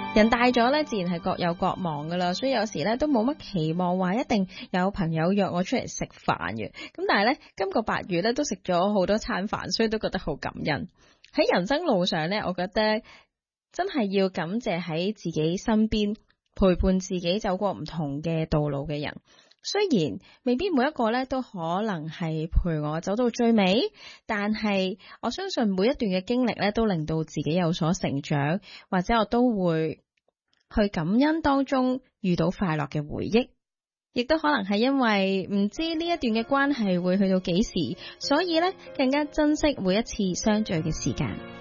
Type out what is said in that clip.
人大咗咧，自然係各有各忙噶啦，所以有時咧都冇乜期望話一定有朋友約我出嚟食飯嘅。咁但係咧，今個8月咧都食咗好多餐飯，所以都覺得好感恩。喺人生路上咧，我覺得真係要感謝喺自己身邊陪伴自己走過唔同嘅道路嘅人。雖然未必每一個咧都可能係陪我走到最尾，但係我相信每一段嘅經歷咧都令到自己有所成長，或者我都會去感恩當中遇到快樂嘅回憶，亦都可能係因為唔知呢一段嘅關係會去到幾時，所以咧更加珍惜每一次相聚嘅時間。